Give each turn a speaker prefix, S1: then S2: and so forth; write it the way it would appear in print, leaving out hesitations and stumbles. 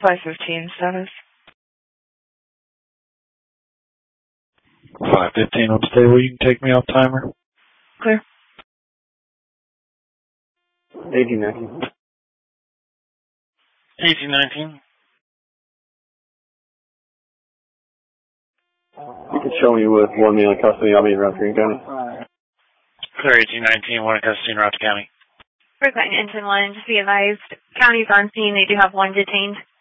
S1: 515 status.
S2: 515 on stable. You can take me off timer.
S1: Clear.
S3: 1819.
S4: 1819.
S3: You can show me with 1 million custody. I'll be in Route Green County.
S4: Clear 1819, 1 in custody in Route County.
S5: Brooklyn, Engine 1, just be advised, county's on scene. They do have 1 detained.